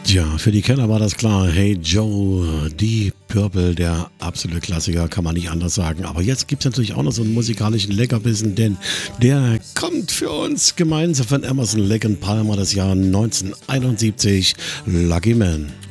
Ja, für die Kenner war das klar. Hey Joe, die Purple, der absolute Klassiker, kann man nicht anders sagen. Aber jetzt gibt es natürlich auch noch so einen musikalischen Leckerbissen, denn der kommt für uns gemeinsam von Emerson, Lake and Palmer, das Jahr 1971, Lucky Man.